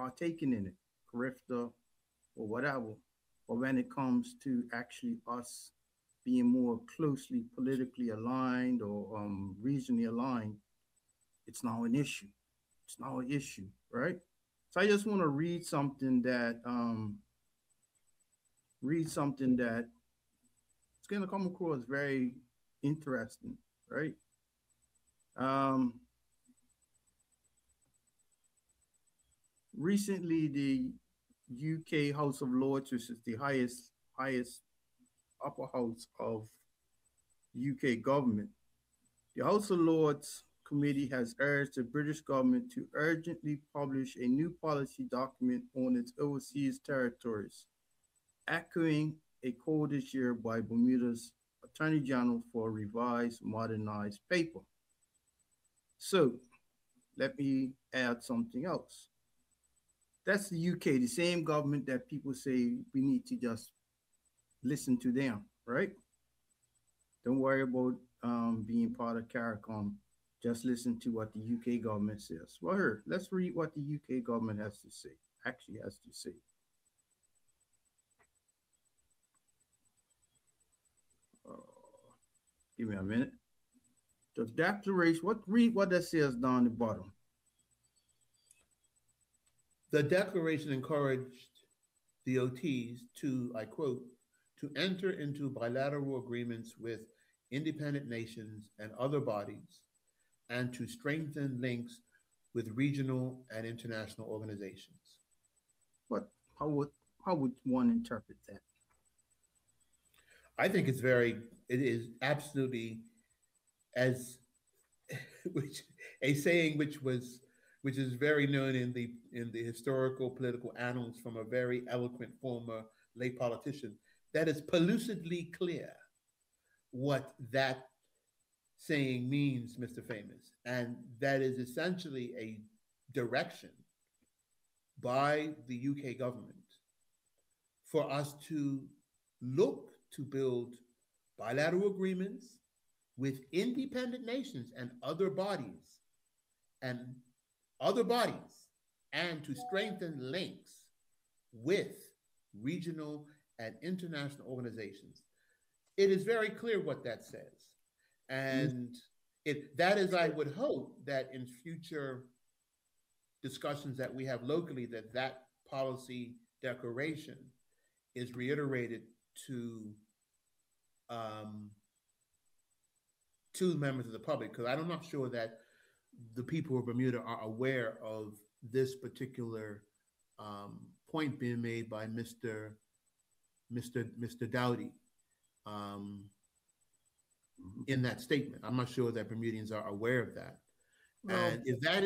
partaking in it, CRIFTA or whatever. But when it comes to actually us being more closely politically aligned or regionally aligned, it's now an issue. It's now an issue, right? So I just want to read something that it's going to come across very interesting, right? Um, Recently, the UK House of Lords, which is the highest upper house of UK government, the House of Lords committee has urged the British government to urgently publish a new policy document on its overseas territories, echoing a call this year by Bermuda's Attorney General for a revised, modernized paper. So let me add something else. That's the UK, the same government that people say we need to just listen to them, right? Don't worry about being part of CARICOM. Just listen to what the UK government says. Well, here, let's read what the UK government has to say, actually has to say. Uh, Give me a minute. The declaration, read what that says down the bottom. The declaration encouraged the OTs to, I quote, to enter into bilateral agreements with independent nations and other bodies and to strengthen links with regional and international organizations. But how would one interpret that? I think it is absolutely as which a saying which is very known in the historical political annals from a very eloquent former lay politician, that is pellucidly clear what that saying means, Mr. Famous. And that is essentially a direction by the UK government for us to look to build bilateral agreements with independent nations and other bodies and to strengthen links with regional and international organizations. It is very clear what that says. And that is, I would hope that in future discussions that we have locally, that policy declaration is reiterated to members of the public, because I'm not sure that the people of Bermuda are aware of this particular point being made by Mr. Doughty in that statement. I'm not sure that Bermudians are aware of that. Well, and if that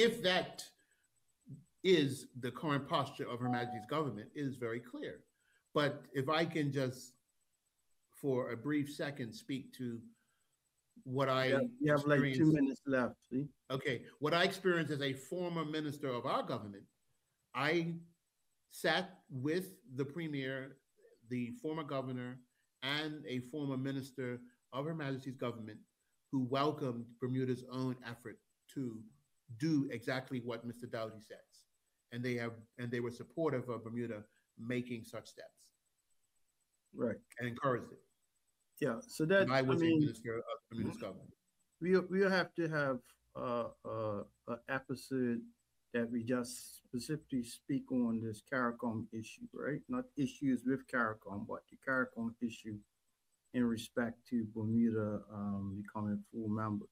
is the current posture of Her Majesty's government, it is very clear. But if I can just, for a brief second, speak to what you have like 2 minutes left. See? Okay, what I experienced as a former minister of our government, I sat with the premier, the former governor, and a former minister of Her Majesty's government who welcomed Bermuda's own effort to do exactly what Mr. Doughty says. And they were supportive of Bermuda making such steps. Right. And encouraged it. Yeah. So that and I was a minister of Bermuda's government. We'll have to have an episode that we just specifically speak on this CARICOM issue, right? Not issues with CARICOM, but the CARICOM issue in respect to Bermuda becoming full members.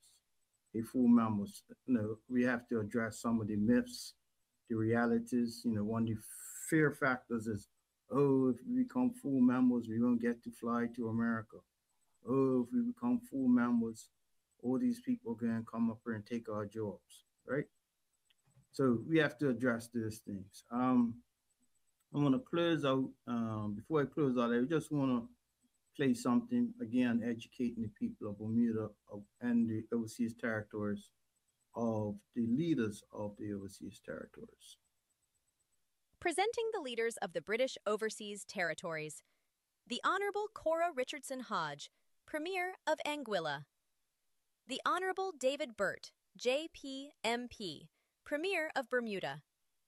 We have to address some of the myths, the realities. One of the fear factors is, oh, if we become full members, we won't get to fly to America. Oh, if we become full members, all these people are going to come up here and take our jobs, right? So we have to address these things. I'm going to close out. Before I close out, I just want to play something, again, educating the people of Bermuda and the overseas territories of the leaders of the overseas territories. Presenting the leaders of the British Overseas Territories, the Honourable Cora Richardson Hodge, Premier of Anguilla. The Honourable David Burt, JP MP, Premier of Bermuda.